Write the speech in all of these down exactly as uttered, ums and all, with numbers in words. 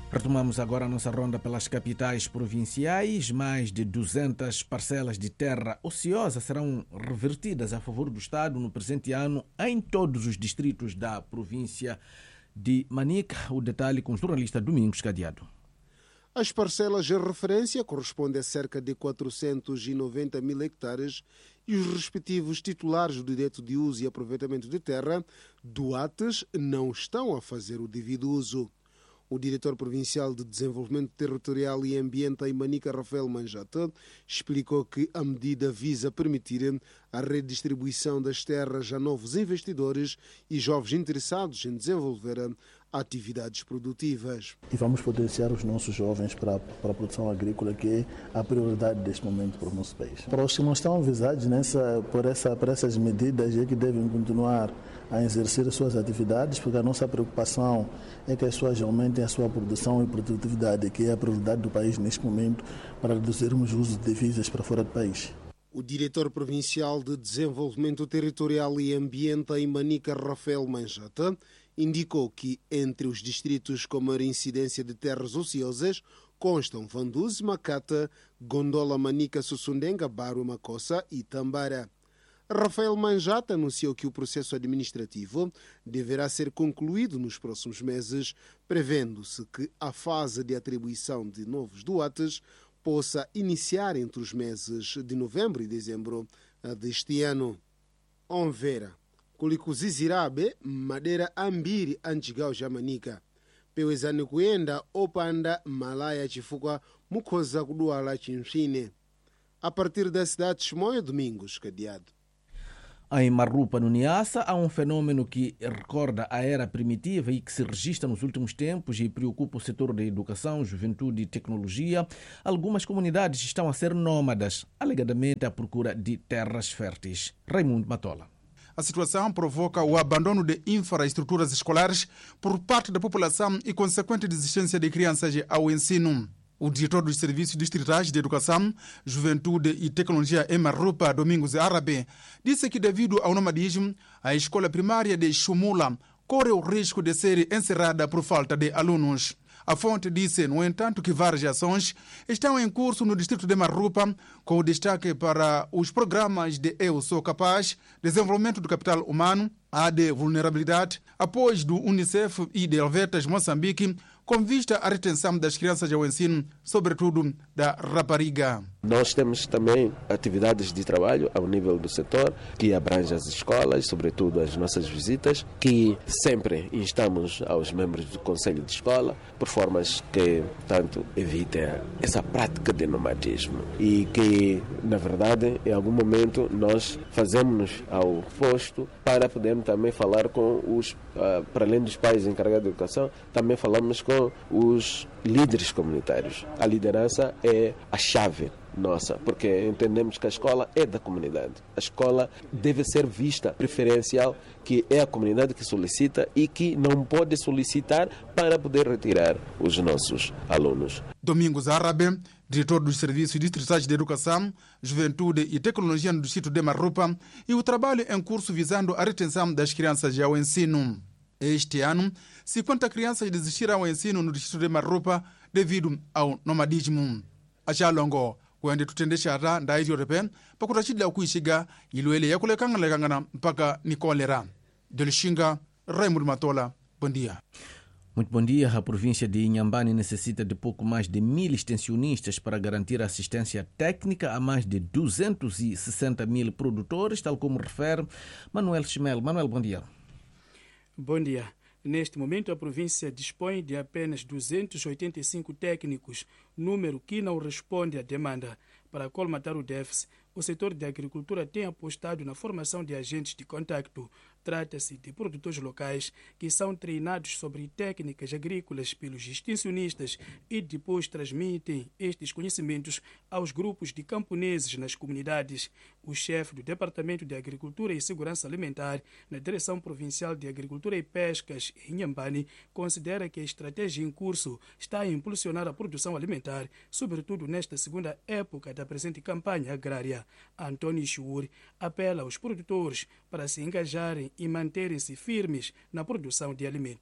Retomamos agora a nossa ronda pelas capitais provinciais. Mais de duzentas parcelas de terra ociosa serão revertidas a favor do Estado no presente ano em todos os distritos da província de Manica. O detalhe com o jornalista Domingos Cadeado. As parcelas de referência correspondem a cerca de quatrocentos e noventa mil hectares e os respectivos titulares do direito de uso e aproveitamento de terra, doates, não estão a fazer o devido uso. O diretor provincial de Desenvolvimento Territorial e Ambiente em Manica, Rafael Manjata, explicou que a medida visa permitir a redistribuição das terras a novos investidores e jovens interessados em desenvolver atividades produtivas. E vamos potenciar os nossos jovens para, para a produção agrícola, que é a prioridade deste momento para o nosso país. Para os que não estão avisados nessa, por, essa, por essas medidas, é que devem continuar a exercer as suas atividades, porque a nossa preocupação é que as pessoas aumentem a sua produção e produtividade, que é a prioridade do país neste momento, para reduzirmos o uso de divisas para fora do país. O diretor provincial de Desenvolvimento Territorial e Ambiente em Manica, Rafael Manjata, indicou que entre os distritos com maior incidência de terras ociosas constam Vanduze, Macata, Gondola, Manica, Sussundenga, Baru, Macossa e Tambara. Rafael Manjata anunciou que o processo administrativo deverá ser concluído nos próximos meses, prevendo-se que a fase de atribuição de novos doates possa iniciar entre os meses de novembro e dezembro deste ano. Onvera, Kulikuzizirabe, Madeira, Ambiri, Antigao, Jamanica. Pewezani kuenda opanda malaya chifukwa mukhoza kuduala chinchine. A partir da cidade de Chimoio, Domingos Cadeado. Em Marrupa, no Niassa, há um fenômeno que recorda a era primitiva e que se registra nos últimos tempos e preocupa o setor da educação, juventude e tecnologia. Algumas comunidades estão a ser nómadas, alegadamente à procura de terras férteis. Raimundo Matola. A situação provoca o abandono de infraestruturas escolares por parte da população e consequente desistência de crianças ao ensino. O diretor dos Serviços Distritais de Educação, Juventude e Tecnologia em Marrupa, Domingos Árabe, disse que devido ao nomadismo, a escola primária de Chumula corre o risco de ser encerrada por falta de alunos. A fonte disse, no entanto, que várias ações estão em curso no distrito de Marrupa, com destaque para os programas de Eu Sou Capaz, desenvolvimento do capital humano, a de vulnerabilidade, apoio do Unicef e de Helvetas Moçambique, com vista à retenção das crianças ao ensino, sobretudo da rapariga. Nós temos também atividades de trabalho ao nível do setor, que abrange as escolas, sobretudo as nossas visitas, que sempre instamos aos membros do Conselho de Escola, por formas que, tanto, evitem essa prática de nomadismo. E que, na verdade, em algum momento, nós fazemos ao posto para podermos também falar com os, uh, para além dos pais encarregados de educação, também falamos com os líderes comunitários. A liderança é a chave nossa, porque entendemos que a escola é da comunidade. A escola deve ser vista preferencial, que é a comunidade que solicita e que não pode solicitar para poder retirar os nossos alunos. Domingos Árabe, diretor dos Serviços Distritais de Educação, Juventude e Tecnologia no distrito de Marrupa, e o trabalho em curso visando a retenção das crianças ao ensino. Este ano, cinquenta crianças desistiram ao ensino no distrito de Marrupa devido ao nomadismo. Achalongo kwende tutendeshara ndaiti orepen pakutachidla kuishiga iluele yakule kangana kangana mpaka nikolera. Delishinga, Raimundo Matola, bom dia. Muito bom dia. A província de Inhambane necessita de pouco mais de mil extensionistas para garantir assistência técnica a mais de duzentos e sessenta mil produtores, tal como refere Manuel Chimel. Manuel, bom dia. Bom dia. Neste momento, a província dispõe de apenas duzentos e oitenta e cinco técnicos, número que não responde à demanda. Para colmatar o déficit, o setor de agricultura tem apostado na formação de agentes de contacto. Trata-se de produtores locais que são treinados sobre técnicas agrícolas pelos extensionistas e depois transmitem estes conhecimentos aos grupos de camponeses nas comunidades. O chefe do Departamento de Agricultura e Segurança Alimentar na Direção Provincial de Agricultura e Pescas, em Inhambane, considera que a estratégia em curso está a impulsionar a produção alimentar, sobretudo nesta segunda época da presente campanha agrária. Antônio Churi apela aos produtores para se engajarem e manterem-se firmes na produção de alimentos.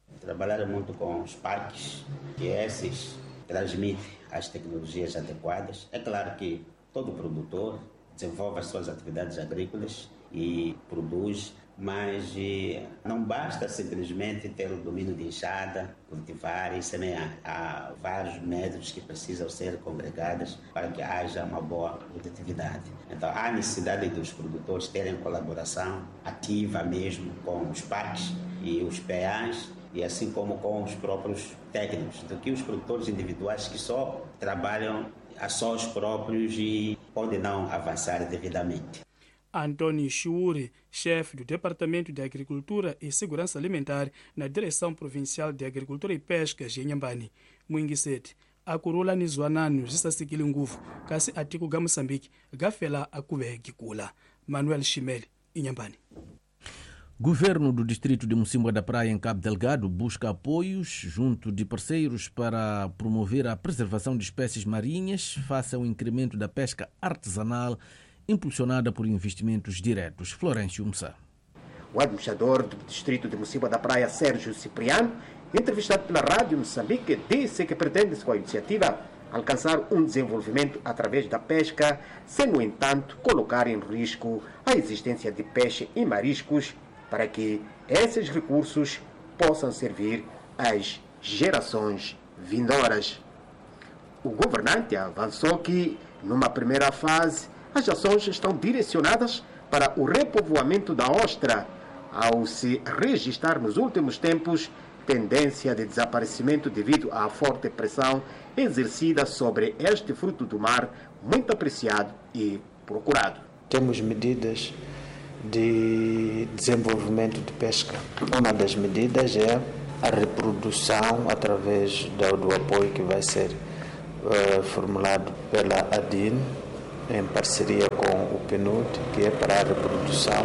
Trabalhar muito com os parques, que esses transmitem as tecnologias adequadas. É claro que todo produtor desenvolve as suas atividades agrícolas e produz, mas não basta simplesmente ter o domínio de enxada, cultivar e semear. Há vários métodos que precisam ser congregados para que haja uma boa produtividade. Então, há necessidade dos produtores terem colaboração ativa mesmo com os parques e os P As, e assim como com os próprios técnicos, do que os produtores individuais que só trabalham a sós próprios e podem não avançar devidamente. Antônio Chiuri, chefe do Departamento de Agricultura e Segurança Alimentar na Direção Provincial de Agricultura e Pesca, Inhambane. Mwingisete, a curula ni zwananu zisasikile nguvu kasi atiku ga Moçambique gafela akube gikula. Manuel Chimel, Inhambane. Governo do Distrito de Mocimboa da Praia, em Cabo Delgado, busca apoios junto de parceiros para promover a preservação de espécies marinhas face ao incremento da pesca artesanal impulsionada por investimentos diretos. Florencio Musa. O administrador do Distrito de Mocimboa da Praia, Sérgio Cipriano, entrevistado pela Rádio Moçambique, disse que pretende-se com a iniciativa alcançar um desenvolvimento através da pesca, sem, no entanto, colocar em risco a existência de peixe e mariscos para que esses recursos possam servir às gerações vindouras. O governante avançou que, numa primeira fase, as ações estão direcionadas para o repovoamento da ostra, ao se registrar nos últimos tempos tendência de desaparecimento devido à forte pressão exercida sobre este fruto do mar, muito apreciado e procurado. Temos medidas de desenvolvimento de pesca. Uma das medidas é a reprodução através do, do apoio que vai ser uh, formulado pela A D I N, em parceria com o P N U D, que é para a reprodução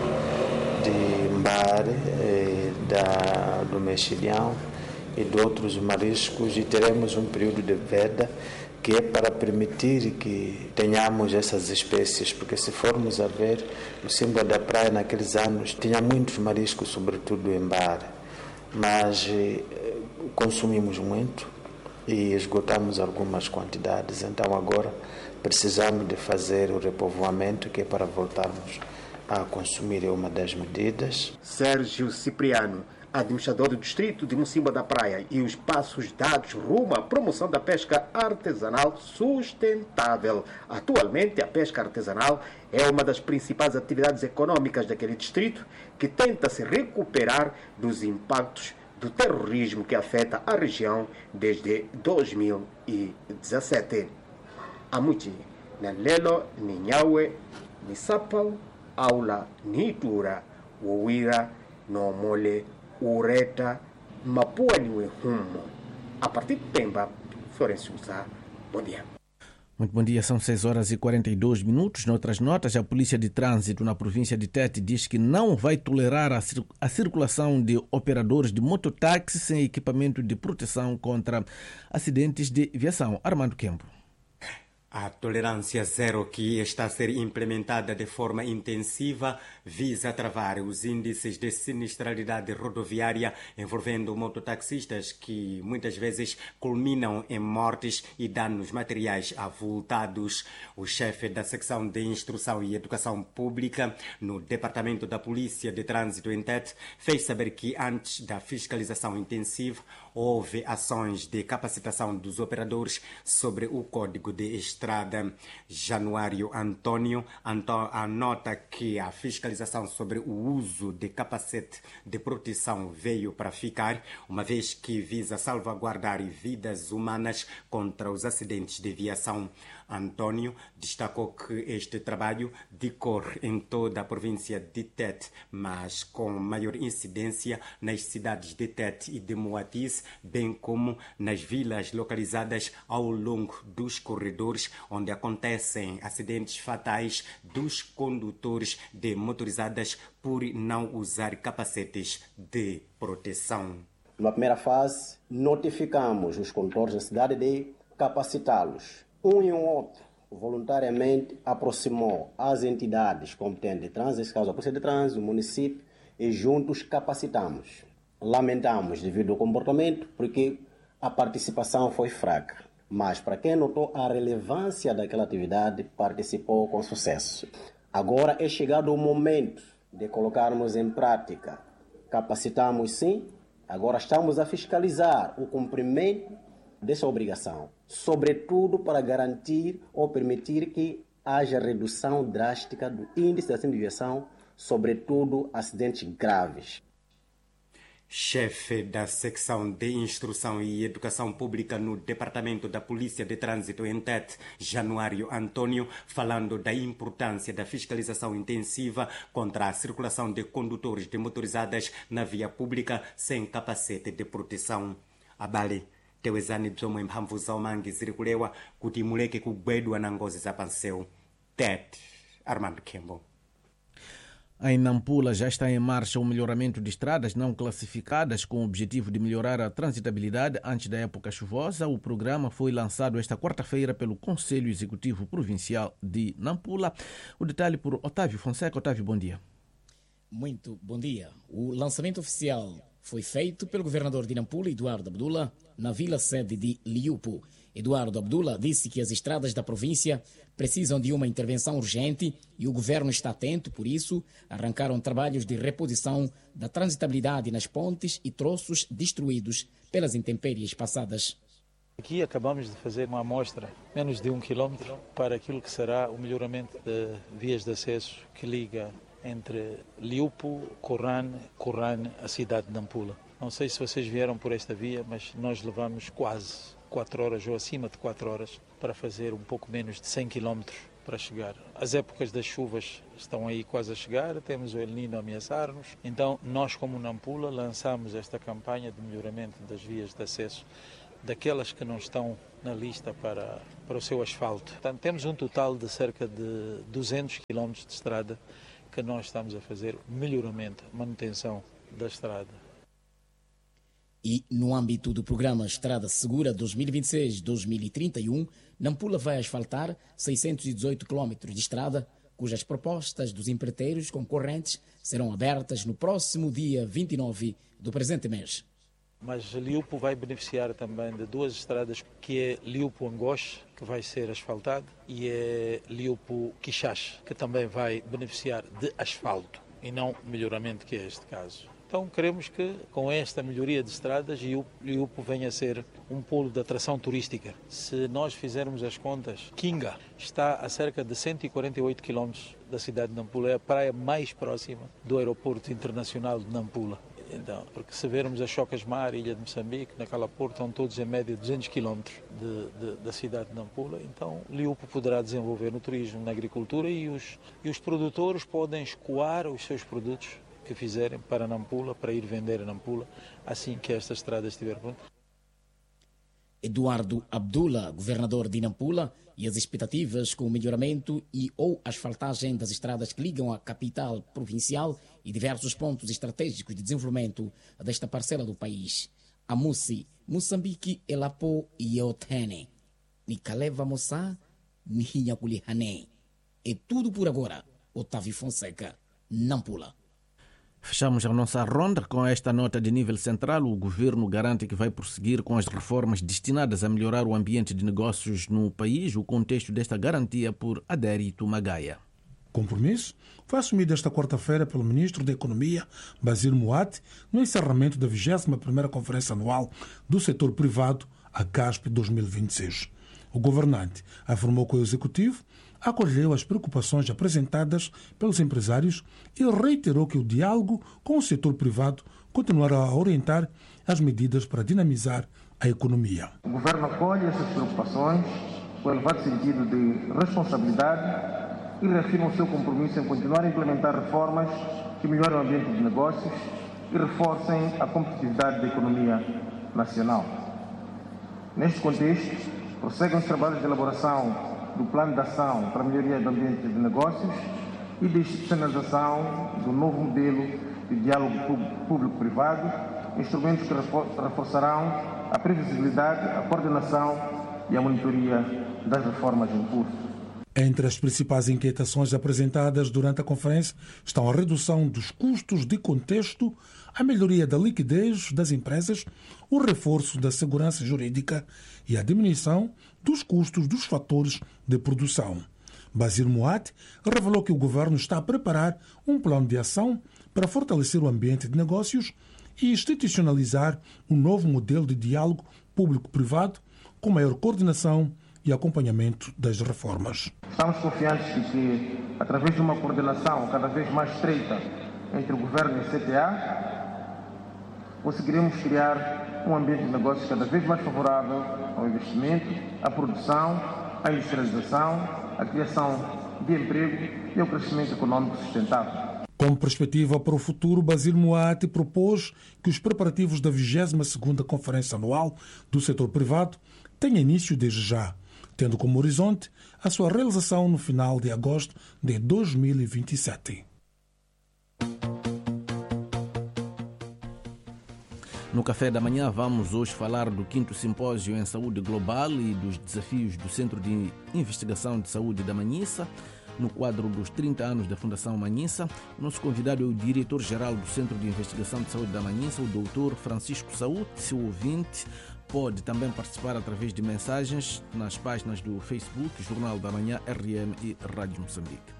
de mbare, eh, da, do mexilhão e de outros mariscos, e teremos um período de veda que é para permitir que tenhamos essas espécies, porque se formos a ver, no Mocimboa da Praia naqueles anos tinha muitos mariscos, sobretudo em mbare, mas eh, consumimos muito e esgotamos algumas quantidades, então agora precisamos de fazer o repovoamento, que é para voltarmos a consumir, é uma das medidas. Sérgio Cipriano, administrador do Distrito de Mocimboa da Praia, e os passos dados rumo à promoção da pesca artesanal sustentável. Atualmente, a pesca artesanal é uma das principais atividades econômicas daquele distrito, que tenta se recuperar dos impactos do terrorismo que afeta a região desde dois mil e dezessete. Amuti, Nalelo, Ninhaue, Nisapal, Aula, Nitura, Wowira, Nomole, Ureta, Mapua Niue Humo. A partir de Pemba, Florencio Musa, bom dia. Muito bom dia, são seis horas e quarenta e dois minutos. Noutras notas, a Polícia de Trânsito na província de Tete diz que não vai tolerar a, cir- a circulação de operadores de mototáxi sem equipamento de proteção contra acidentes de viação. Armando Kempo. A tolerância zero, que está a ser implementada de forma intensiva, visa travar os índices de sinistralidade rodoviária envolvendo mototaxistas, que muitas vezes culminam em mortes e danos materiais avultados. O chefe da secção de Instrução e Educação Pública no Departamento da Polícia de Trânsito em Tete fez saber que antes da fiscalização intensiva houve ações de capacitação dos operadores sobre o Código de Estrada. Januário Antônio anota que a fiscalização sobre o uso de capacete de proteção veio para ficar, uma vez que visa salvaguardar vidas humanas contra os acidentes de viação. Antônio destacou que este trabalho decorre em toda a província de Tete, mas com maior incidência nas cidades de Tete e de Moatize, bem como nas vilas localizadas ao longo dos corredores onde acontecem acidentes fatais dos condutores de motorizadas por não usar capacetes de proteção. Na primeira fase, notificamos os condutores da cidade de capacitá-los. Um e um outro voluntariamente aproximou as entidades competentes de trânsito, nesse caso a Polícia de Trânsito, o município, e juntos capacitamos. Lamentamos devido ao comportamento, porque a participação foi fraca. Mas para quem notou a relevância daquela atividade, participou com sucesso. Agora é chegado o momento de colocarmos em prática. Capacitamos sim, agora estamos a fiscalizar o cumprimento dessa obrigação, sobretudo para garantir ou permitir que haja redução drástica do índice de acidente de viação, sobretudo acidentes graves. Chefe da Secção de Instrução e Educação Pública no Departamento da Polícia de Trânsito em Tete, Januário Antônio, falando da importância da fiscalização intensiva contra a circulação de condutores de motorizadas na via pública sem capacete de proteção. Abale tewezani bzomwe mphamvu zaomangi ziri kulewa kuti muleke kugwedwa na ngozi za panseu. Tete, Armando Kembo. Em Nampula já está em marcha o melhoramento de estradas não classificadas com o objetivo de melhorar a transitabilidade antes da época chuvosa. O programa foi lançado esta quarta-feira pelo Conselho Executivo Provincial de Nampula. O detalhe por Otávio Fonseca. Otávio, bom dia. Muito bom dia. O lançamento oficial foi feito pelo governador de Nampula, Eduardo Abdullah, na vila-sede de Liupo. Eduardo Abdullah disse que as estradas da província precisam de uma intervenção urgente e o governo está atento, por isso arrancaram trabalhos de reposição da transitabilidade nas pontes e troços destruídos pelas intempéries passadas. Aqui acabamos de fazer uma amostra, menos de um quilômetro, para aquilo que será o melhoramento de vias de acesso que liga entre Liupo, Corrane, Corrane, a cidade de Nampula. Não sei se vocês vieram por esta via, mas nós levamos quase quatro horas ou acima de quatro horas para fazer um pouco menos de cem quilômetros para chegar. As épocas das chuvas estão aí quase a chegar, temos o El Niño a ameaçar-nos. Então, nós como Nampula lançamos esta campanha de melhoramento das vias de acesso, daquelas que não estão na lista para, para o seu asfalto. Portanto, temos um total de cerca de duzentos quilômetros de estrada que nós estamos a fazer melhoramento, manutenção da estrada. E no âmbito do programa Estrada Segura dois mil e vinte e seis a dois mil e trinta e um, Nampula vai asfaltar seiscentos e dezoito quilômetros de estrada, cujas propostas dos empreiteiros concorrentes serão abertas no próximo dia vinte e nove do presente mês. Mas Liupo vai beneficiar também de duas estradas, que é Liupo-Angoche, que vai ser asfaltado, e é Liupo-Quixache, que também vai beneficiar de asfalto e não melhoramento, que é este caso. Então queremos que com esta melhoria de estradas Liupo venha a ser um polo de atração turística. Se nós fizermos as contas, Kinga está a cerca de cento e quarenta e oito quilômetros da cidade de Nampula, é a praia mais próxima do aeroporto internacional de Nampula. Então, porque se vermos a Chocas-Mar, Ilha de Moçambique, naquela porta, estão todos em média duzentos quilômetros de, de, da cidade de Nampula. Então, Liupo poderá desenvolver no turismo, na agricultura e os, e os produtores podem escoar os seus produtos que fizerem para Nampula, para ir vender a Nampula, assim que esta estrada estiver pronta. Eduardo Abdullah, governador de Nampula, e as expectativas com o melhoramento e ou asfaltagem das estradas que ligam a capital provincial e diversos pontos estratégicos de desenvolvimento desta parcela do país. A Mussi, Moçambique, Elapo e Otene. Nikaleva Moçá, Nihinhakulihane. É tudo por agora. Otávio Fonseca, Nampula. Fechamos a nossa ronda com esta nota de nível central. O governo garante que vai prosseguir com as reformas destinadas a melhorar o ambiente de negócios no país. O contexto desta garantia por Adérito Magaia. O compromisso foi assumido esta quarta-feira pelo ministro da Economia, Basir Moati, no encerramento da vigésima primeira Conferência Anual do Setor Privado, a CASP dois mil e vinte e seis. O governante afirmou que o executivo acolheu as preocupações apresentadas pelos empresários e reiterou que o diálogo com o setor privado continuará a orientar as medidas para dinamizar a economia. O governo acolhe essas preocupações com elevado sentido de responsabilidade e reafirma o seu compromisso em continuar a implementar reformas que melhorem o ambiente de negócios e reforcem a competitividade da economia nacional. Neste contexto, prosseguem os trabalhos de elaboração do Plano de Ação para a Melhoria do Ambiente de Negócios e de institucionalização do novo modelo de diálogo público-privado, instrumentos que reforçarão a previsibilidade, a coordenação e a monitoria das reformas em curso. Entre as principais inquietações apresentadas durante a conferência estão a redução dos custos de contexto, a melhoria da liquidez das empresas, o reforço da segurança jurídica e a diminuição dos custos dos fatores de produção. Basir Moati revelou que o governo está a preparar um plano de ação para fortalecer o ambiente de negócios e institucionalizar um novo modelo de diálogo público-privado com maior coordenação e acompanhamento das reformas. Estamos confiantes de que, através de uma coordenação cada vez mais estreita entre o governo e a C T A, conseguiremos criar um ambiente de negócios cada vez mais favorável ao investimento, à produção, à industrialização, à criação de emprego e ao crescimento econômico sustentável. Com perspectiva para o futuro, Basir Moati propôs que os preparativos da vigésima segunda Conferência Anual do Setor Privado tenham início desde já, tendo como horizonte a sua realização no final de agosto de dois mil e vinte e sete. No café da manhã vamos hoje falar do quinto simpósio em saúde global e dos desafios do Centro de Investigação de Saúde da Manhissa. No quadro dos trinta anos da Fundação Manhissa, o nosso convidado é o diretor-geral do Centro de Investigação de Saúde da Manhissa, o doutor Francisco Saúde. Seu ouvinte pode também participar através de mensagens nas páginas do Facebook, Jornal da Manhã, R M e Rádio Moçambique.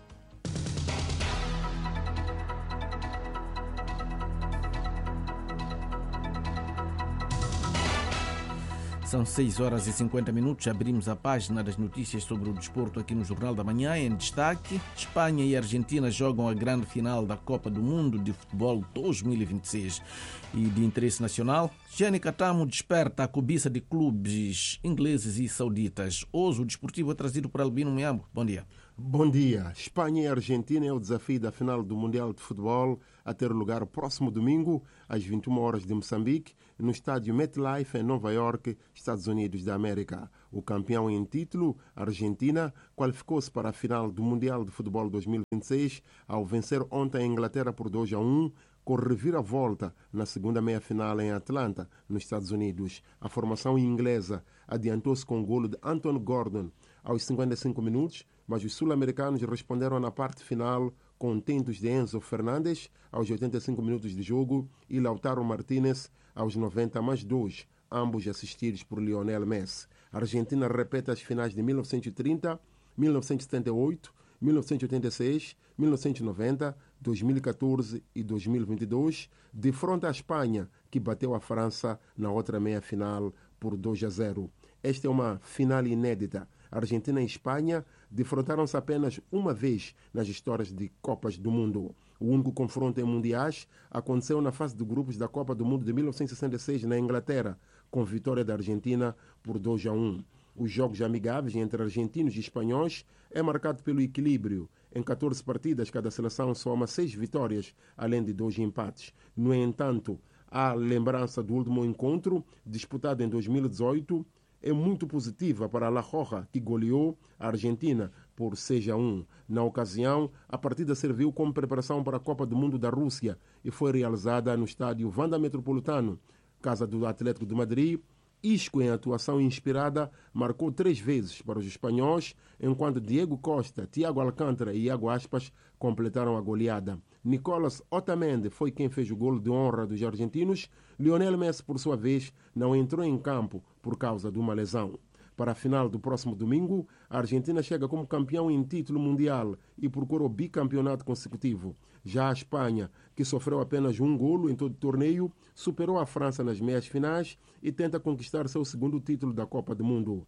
São seis horas e cinquenta minutos. Abrimos a página das notícias sobre o desporto aqui no Jornal da Manhã. Em destaque, Espanha e Argentina jogam a grande final da Copa do Mundo de Futebol dois mil e vinte e seis. E de interesse nacional, Gianni Catamo desperta a cobiça de clubes ingleses e sauditas. Hoje o desportivo é trazido por Albino Miambo. Bom dia. Bom dia. Espanha e Argentina é o desafio da final do Mundial de Futebol a ter lugar próximo domingo, às vinte e uma horas de Moçambique, no estádio MetLife, em Nova York, Estados Unidos da América. O campeão em título, Argentina, qualificou-se para a final do Mundial de Futebol dois mil e vinte e seis ao vencer ontem a Inglaterra por dois a um, com reviravolta na segunda meia-final em Atlanta, nos Estados Unidos. A formação inglesa adiantou-se com o golo de Anthony Gordon aos cinquenta e cinco minutos, mas os sul-americanos responderam na parte final com tentos de Enzo Fernandes aos oitenta e cinco minutos de jogo e Lautaro Martínez aos noventa mais dois, ambos assistidos por Lionel Messi. A Argentina repete as finais de mil novecentos e trinta, mil novecentos e setenta e oito, mil novecentos e oitenta e seis, mil novecentos e noventa, dois mil e catorze e dois mil e vinte e dois, de frente à Espanha, que bateu a França na outra meia-final por dois a zero. Esta é uma final inédita. A Argentina e a Espanha defrontaram-se apenas uma vez nas histórias de Copas do Mundo. O único confronto em mundiais aconteceu na fase de grupos da Copa do Mundo de mil novecentos e sessenta e seis na Inglaterra, com vitória da Argentina por dois a um. Os jogos amigáveis entre argentinos e espanhóis é marcado pelo equilíbrio. Em catorze partidas, cada seleção soma seis vitórias, além de dois empates. No entanto, a lembrança do último encontro, disputado em dois mil e dezoito, é muito positiva para a La Roja, que goleou a Argentina por seis a um. Na ocasião, a partida serviu como preparação para a Copa do Mundo da Rússia e foi realizada no estádio Wanda Metropolitano, casa do Atlético de Madrid. Isco, em atuação inspirada, marcou três vezes para os espanhóis, enquanto Diego Costa, Thiago Alcântara e Iago Aspas completaram a goleada. Nicolas Otamendi foi quem fez o golo de honra dos argentinos. Lionel Messi, por sua vez, não entrou em campo por causa de uma lesão. Para a final do próximo domingo, a Argentina chega como campeão em título mundial e procura o bicampeonato consecutivo. Já a Espanha, que sofreu apenas um golo em todo o torneio, superou a França nas meias finais e tenta conquistar seu segundo título da Copa do Mundo.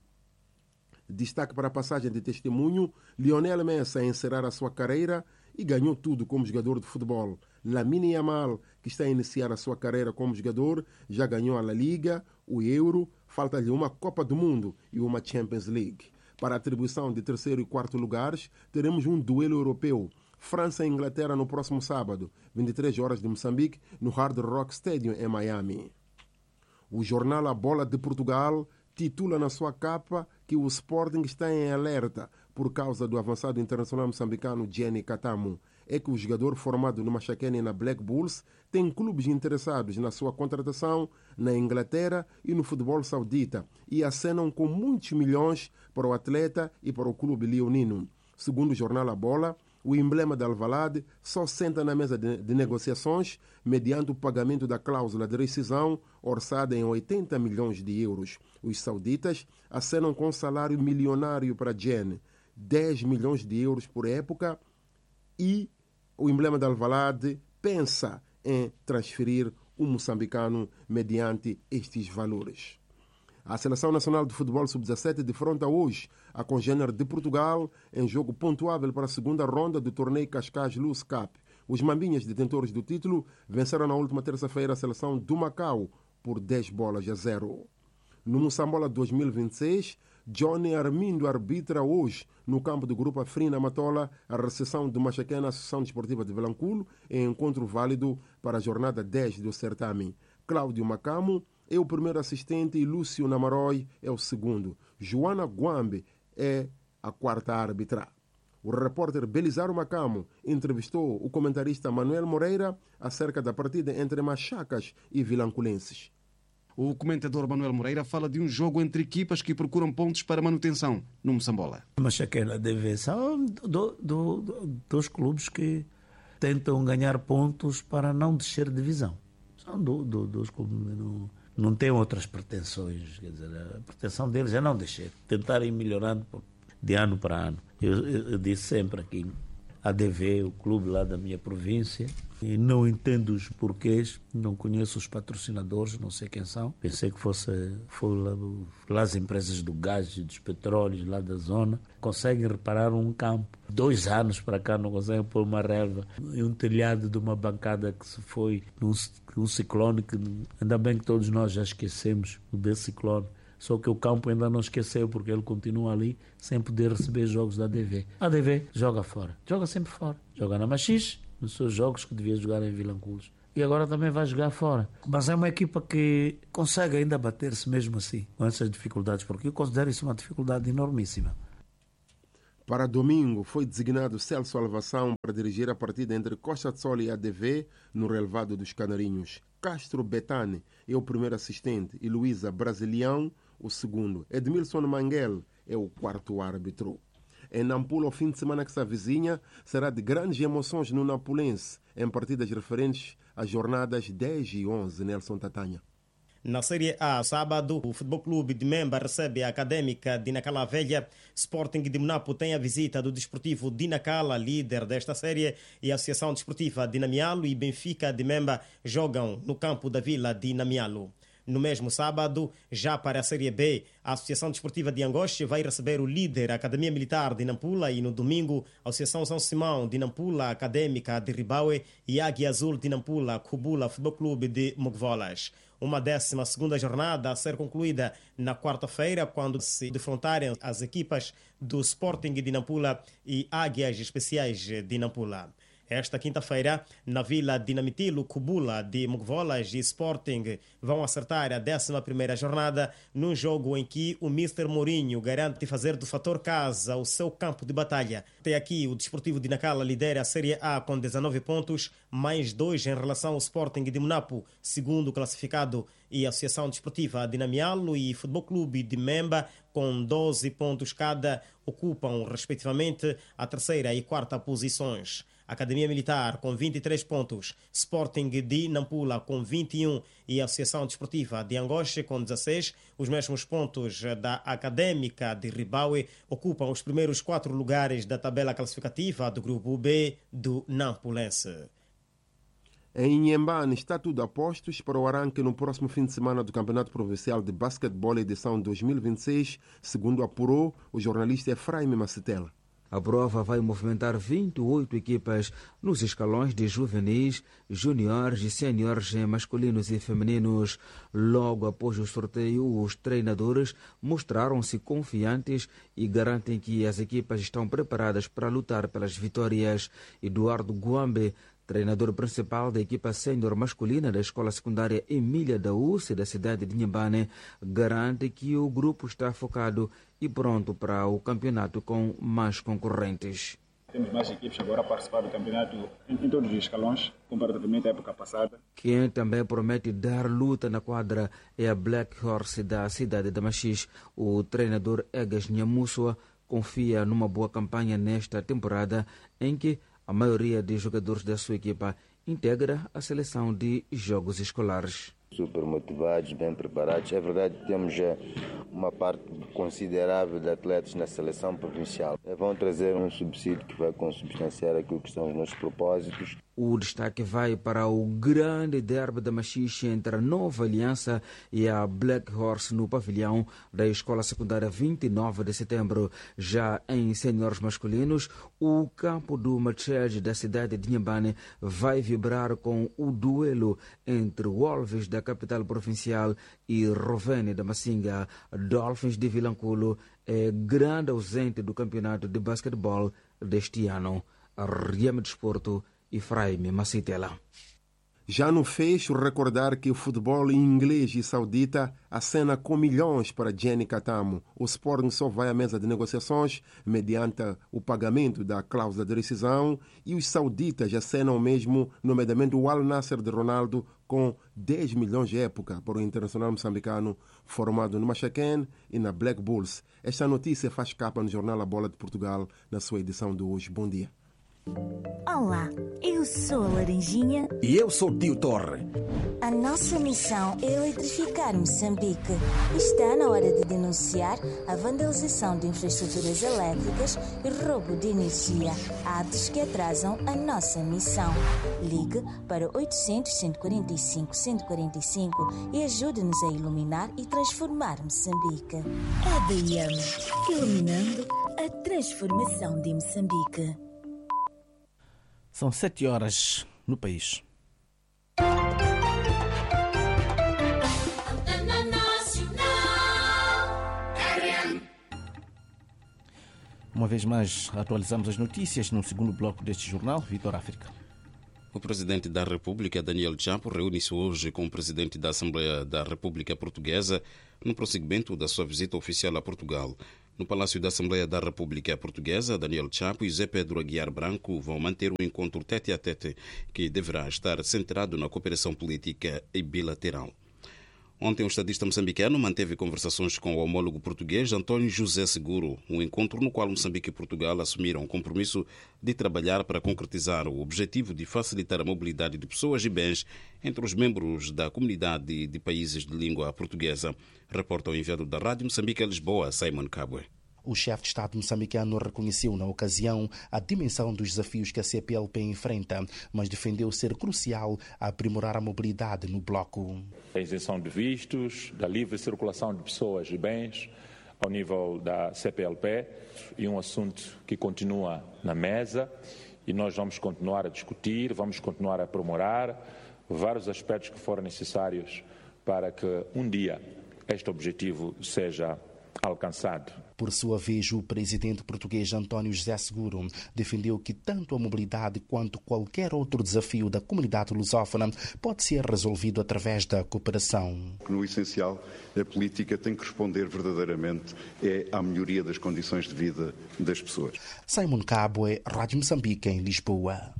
Destaque para a passagem de testemunho, Lionel Messi a encerrar a sua carreira e ganhou tudo como jogador de futebol. Lamine Yamal, que está a iniciar a sua carreira como jogador, já ganhou a La Liga, o Euro, falta-lhe uma Copa do Mundo e uma Champions League. Para a atribuição de terceiro e quarto lugares, teremos um duelo europeu. França e Inglaterra no próximo sábado, vinte e três horas de Moçambique, no Hard Rock Stadium em Miami. O jornal A Bola de Portugal titula na sua capa que o Sporting está em alerta por causa do avançado internacional moçambicano Gianni Catamo. é que o jogador formado no Machakene e na Black Bulls tem clubes interessados na sua contratação na Inglaterra e no futebol saudita e acenam com muitos milhões para o atleta e para o clube leonino. Segundo o jornal A Bola, o emblema de Alvalade só senta na mesa de, de negociações mediante o pagamento da cláusula de rescisão orçada em oitenta milhões de euros. Os sauditas acenam com um salário milionário para Gen, dez milhões de euros por época, e o emblema de Alvalade pensa em transferir o moçambicano mediante estes valores. A Seleção Nacional de Futebol sub dezassete defronta hoje a congênere de Portugal em jogo pontuável para a segunda ronda do torneio Cascais Luz Cup. Os mambinhas, detentores do título, venceram na última terça-feira a seleção do Macau por dez bolas a zero. No Moçambola dois mil e vinte e seis, Johnny Armindo arbitra hoje, no campo do Grupo Afrina Matola, a recepção do Machakena Associação Desportiva de Vilanculo, em encontro válido para a jornada dez do certame. Cláudio Macamo é o primeiro assistente e Lúcio Namaroy é o segundo. Joana Guambe é a quarta árbitra. O repórter Belizaro Macamo entrevistou o comentarista Manuel Moreira acerca da partida entre Machacas e Vilanculenses. O comentador Manuel Moreira fala de um jogo entre equipas que procuram pontos para manutenção no Moçambola. Machakena deve são do, do, do, dos clubes que tentam ganhar pontos para não descer divisão. São do, do, dos clubes não, não têm outras pretensões. Quer dizer, a pretensão deles é não descer, tentarem melhorando de ano para ano. Eu, eu, eu disse sempre aqui, a D V, o clube lá da minha província, e não entendo os porquês, não conheço os patrocinadores, não sei quem são. Pensei que fosse, foi lá, lá as empresas do gás e dos petróleos lá da zona. Conseguem reparar um campo. Dois anos para cá não conseguem pôr uma relva. E um telhado de uma bancada que se foi num, um ciclone, que ainda bem que todos nós já esquecemos desse ciclone. Só que o campo ainda não esqueceu, porque ele continua ali sem poder receber jogos da A D V. A D V joga fora, joga sempre fora. Joga na Machixe, nos seus jogos que devia jogar em Vilanculos. E agora também vai jogar fora. Mas é uma equipa que consegue ainda bater-se mesmo assim, com essas dificuldades, porque eu considero isso uma dificuldade enormíssima. Para domingo, foi designado Celso Alvação para dirigir a partida entre Costa de Sol e A D V no relevado dos Canarinhos. Castro Betane é o primeiro assistente e Luísa Brasilião o segundo. Edmilson Manguel é o quarto árbitro. Em Nampula, o fim de semana que se avizinha será de grandes emoções no Nampulense, em partidas referentes às jornadas dez e onze, Nelson Tatanha. Na Série A, sábado, o Futebol Clube de Memba recebe a Académica de Nacala Velha. Sporting de Munapo tem a visita do Desportivo de Nacala, líder desta série, e a Associação Desportiva de Namialo e Benfica de Memba jogam no campo da Vila de Namialo. No mesmo sábado, já para a Série B, a Associação Desportiva de Angoche vai receber o líder, a Academia Militar de Nampula, e no domingo, a Associação São Simão de Nampula, Académica de Ribaue, e Águia Azul de Nampula, Cubula Futebol Clube de Mogvolas. Uma décima segunda jornada a ser concluída na quarta-feira, quando se defrontarem as equipas do Sporting de Nampula e Águias Especiais de Nampula. Esta quinta-feira, na Vila de Namitilo, Cubula de Mogvolas e Sporting vão acertar a décima primeira jornada num jogo em que o mister Mourinho garante fazer do fator casa o seu campo de batalha. Até aqui, o Desportivo de Nacala lidera a Série A com dezanove pontos, mais dois em relação ao Sporting de Munapo, segundo classificado, e a Associação Desportiva de Namialo e Futebol Clube de Memba, com doze pontos cada, ocupam, respectivamente, a terceira e quarta posições. Academia Militar com vinte e três pontos, Sporting de Nampula com vinte e um e a Associação Desportiva de Angoche com dezasseis. Os mesmos pontos da Académica de Ribaue ocupam os primeiros quatro lugares da tabela classificativa do Grupo B do Nampulense. Em Inhambane está tudo a postos para o arranque no próximo fim de semana do Campeonato Provincial de Basquetebol edição dois mil e vinte e seis, segundo apurou o jornalista Efraim Macetela. A prova vai movimentar vinte e oito equipas nos escalões de juvenis, juniores e seniores masculinos e femininos. Logo após o sorteio, os treinadores mostraram-se confiantes e garantem que as equipas estão preparadas para lutar pelas vitórias. Eduardo Guambe, treinador principal da equipa sênior masculina da escola secundária Emília da U C da cidade de Inhambane, garante que o grupo está focado e pronto para o campeonato com mais concorrentes. Temos mais equipes agora a participar do campeonato em, em todos os escalões, comparativamente à época passada. Quem também promete dar luta na quadra é a Black Horse da cidade de Machixe. O treinador Egas Nhamuswa confia numa boa campanha nesta temporada, em que a maioria dos jogadores da sua equipa integra a seleção de jogos escolares. Super motivados, bem preparados. É verdade que temos já uma parte considerável de atletas na seleção provincial. Vão trazer um subsídio que vai consubstanciar aquilo que são os nossos propósitos. O destaque vai para o grande derby da Machixe entre a Nova Aliança e a Black Horse no pavilhão da Escola Secundária vinte e nove de setembro. Já em seniores masculinos, o campo do Machete da cidade de Inhambane vai vibrar com o duelo entre o Wolves da capital provincial e Rovene da Massinga. Dolphins de Vilanculo é grande ausente do campeonato de basquetebol deste ano. Rieme Desporto e Fraime Macitela. Já no fecho, recordar que o futebol inglês e saudita acena com milhões para Jenny Catamo. O Sporting só vai à mesa de negociações mediante o pagamento da cláusula de rescisão e os sauditas acenam mesmo, nomeadamente o Al Nassr de Ronaldo, com dez milhões de época para o internacional moçambicano formado no Machaquén e na Black Bulls. Esta notícia faz capa no jornal A Bola de Portugal na sua edição de hoje. Bom dia. Olá, eu sou a Laranjinha. E eu sou o Tio Torre. A nossa missão é eletrificar Moçambique. Está na hora de denunciar a vandalização de infraestruturas elétricas e roubo de energia, atos que atrasam a nossa missão. Ligue para oitocentos, cento e quarenta e cinco, cento e quarenta e cinco e ajude-nos a iluminar e transformar Moçambique. A D M, iluminando a transformação de Moçambique. São sete horas no país. Uma vez mais, atualizamos as notícias no segundo bloco deste jornal. Vitor África. O presidente da República, Daniel Chapo, reúne-se hoje com o presidente da Assembleia da República Portuguesa no prosseguimento da sua visita oficial a Portugal. No Palácio da Assembleia da República Portuguesa, Daniel Chapo e Zé Pedro Aguiar Branco vão manter um encontro tete-a-tete que deverá estar centrado na cooperação política e bilateral. Ontem, o estadista moçambicano manteve conversações com o homólogo português António José Seguro, um encontro no qual Moçambique e Portugal assumiram o compromisso de trabalhar para concretizar o objetivo de facilitar a mobilidade de pessoas e bens entre os membros da comunidade de países de língua portuguesa. Reporta o enviado da Rádio Moçambique a Lisboa, Simon Cabwe. O chefe de Estado moçambicano reconheceu na ocasião a dimensão dos desafios que a C P L P enfrenta, mas defendeu ser crucial aprimorar a mobilidade no bloco. A isenção de vistos, da livre circulação de pessoas e bens ao nível da C P L P e um assunto que continua na mesa e nós vamos continuar a discutir, vamos continuar a aprimorar vários aspectos que forem necessários para que um dia este objetivo seja alcançado. Por sua vez, o presidente português António José Seguro defendeu que tanto a mobilidade quanto qualquer outro desafio da comunidade lusófona pode ser resolvido através da cooperação. No essencial, a política tem que responder verdadeiramente é à melhoria das condições de vida das pessoas. Simon Cabwe, Rádio Moçambique, em Lisboa.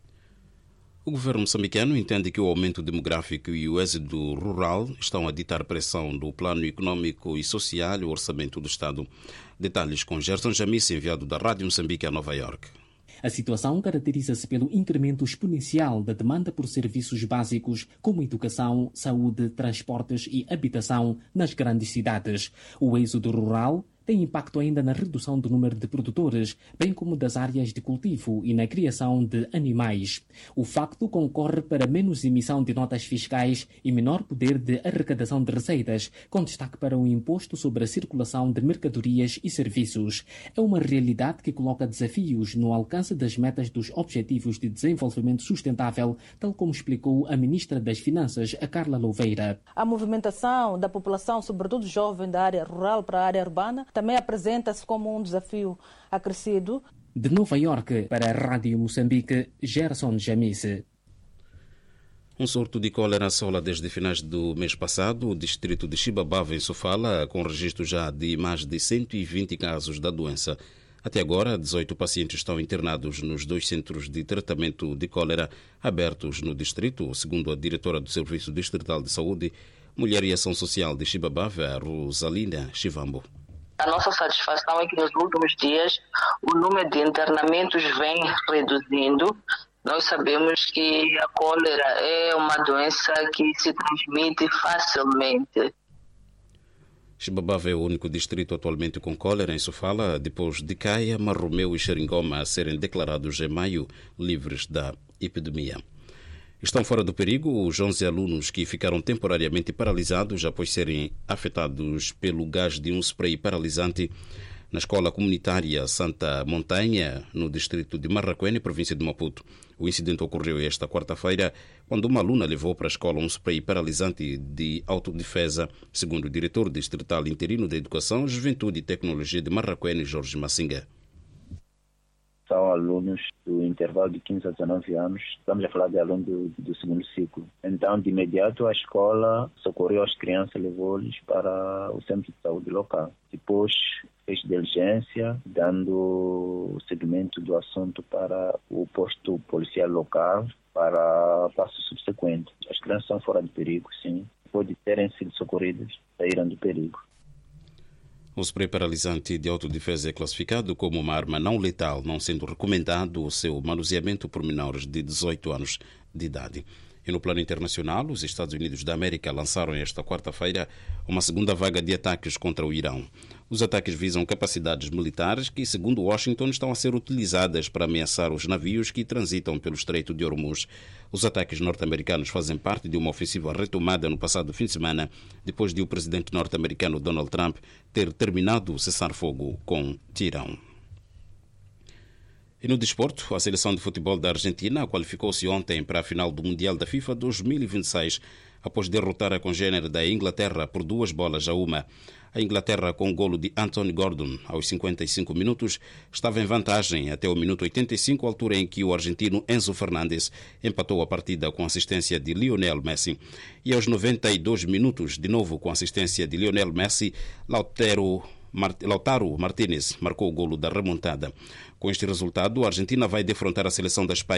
O governo moçambicano entende que o aumento demográfico e o êxodo rural estão a ditar pressão do plano econômico e social e o orçamento do Estado. Detalhes com Gerson Jamice, enviado da Rádio Moçambique a Nova Iorque. A situação caracteriza-se pelo incremento exponencial da demanda por serviços básicos como educação, saúde, transportes e habitação nas grandes cidades. O êxodo rural tem impacto ainda na redução do número de produtores, bem como das áreas de cultivo e na criação de animais. O facto concorre para menos emissão de notas fiscais e menor poder de arrecadação de receitas, com destaque para o imposto sobre a circulação de mercadorias e serviços. É uma realidade que coloca desafios no alcance das metas dos Objetivos de Desenvolvimento Sustentável, tal como explicou a Ministra das Finanças, a Carla Louveira. A movimentação da população, sobretudo jovem da área rural para a área urbana, também apresenta-se como um desafio acrescido. De Nova Iorque, para a Rádio Moçambique, Gerson Jamice. Um surto de cólera assola desde finais do mês passado o distrito de Xibabava, em Sofala, com registro já de mais de cento e vinte casos da doença. Até agora, dezoito pacientes estão internados nos dois centros de tratamento de cólera abertos no distrito, segundo a diretora do Serviço Distrital de Saúde, Mulher e Ação Social de Chibabava, Rosalina Chivambo. A nossa satisfação é que nos últimos dias o número de internamentos vem reduzindo. Nós sabemos que a cólera é uma doença que se transmite facilmente. Chibabava é o único distrito atualmente com cólera em Sofala, depois de Caia, Marromeu e Xeringoma a serem declarados em maio livres da epidemia. Estão fora do perigo os onze alunos que ficaram temporariamente paralisados após serem afetados pelo gás de um spray paralisante na escola comunitária Santa Montanha, no distrito de Marraquene, província de Maputo. O incidente ocorreu esta quarta-feira, quando uma aluna levou para a escola um spray paralisante de autodefesa, segundo o diretor distrital interino da Educação, Juventude e Tecnologia de Marraquene, Jorge Massinga. São alunos do intervalo de quinze a dezenove anos, estamos a falar de alunos do, do segundo ciclo. Então, de imediato, a escola socorreu as crianças, levou-lhes para o centro de saúde local. Depois, fez diligência, dando seguimento do assunto para o posto policial local, para passo subsequente. As crianças estão fora de perigo, sim. Depois de terem sido socorridas, saíram do perigo. O spray paralisante de autodefesa é classificado como uma arma não letal, não sendo recomendado o seu manuseamento por menores de dezoito anos de idade. E no plano internacional, os Estados Unidos da América lançaram esta quarta-feira uma segunda vaga de ataques contra o Irão. Os ataques visam capacidades militares que, segundo Washington, estão a ser utilizadas para ameaçar os navios que transitam pelo Estreito de Hormuz. Os ataques norte-americanos fazem parte de uma ofensiva retomada no passado fim de semana, depois de o presidente norte-americano Donald Trump ter terminado o cessar-fogo com Teherão. E no desporto, a seleção de futebol da Argentina qualificou-se ontem para a final do Mundial da FIFA dois mil e vinte e seis, após derrotar a congênere da Inglaterra por duas bolas a uma. A Inglaterra, com o golo de Anthony Gordon aos cinquenta e cinco minutos, estava em vantagem até o minuto oitenta e cinco, altura em que o argentino Enzo Fernandes empatou a partida com assistência de Lionel Messi. E aos noventa e dois minutos, de novo com assistência de Lionel Messi, Lautaro Lautaro Martínez marcou o golo da remontada. Com este resultado, a Argentina vai defrontar a seleção da Espanha